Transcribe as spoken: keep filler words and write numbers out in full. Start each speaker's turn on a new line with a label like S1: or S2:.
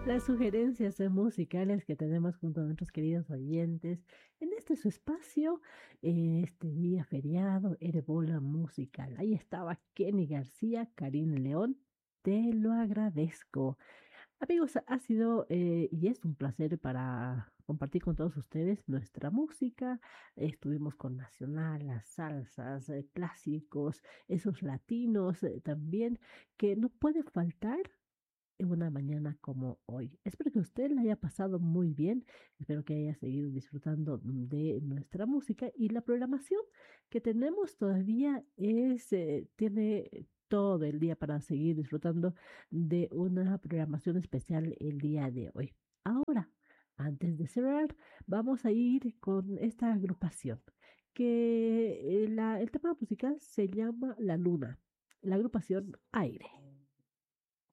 S1: las sugerencias eh, musicales que tenemos junto a nuestros queridos oyentes en este su espacio, eh, este día feriado, Erebola Musical. Ahí estaba Kenny García, Karine León, te lo agradezco. Amigos, ha sido eh, y es un placer para compartir con todos ustedes nuestra música. Estuvimos con Nacional, las salsas, eh, clásicos, esos latinos eh, también, que no puede faltar en una mañana como hoy. Espero que usted la haya pasado muy bien. Espero que haya seguido disfrutando de nuestra música y la programación que tenemos todavía es, eh, tiene todo el día para seguir disfrutando de una programación especial el día de hoy. Ahora, antes de cerrar, vamos a ir con esta agrupación que eh, la- el tema musical se llama La Luna, la agrupación Aire.